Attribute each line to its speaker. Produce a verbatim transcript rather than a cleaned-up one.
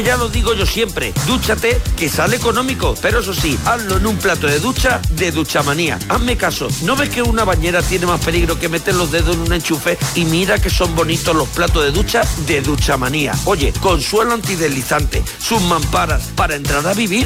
Speaker 1: Ya lo digo yo siempre, dúchate, que sale económico, pero eso sí, hazlo en un plato de ducha de Duchamanía. Hazme caso, ¿no ves que una bañera tiene más peligro que meter los dedos en un enchufe? Y mira que son bonitos los platos de ducha de Duchamanía. Oye, con suelo antideslizante, sus mamparas, para entrar a vivir.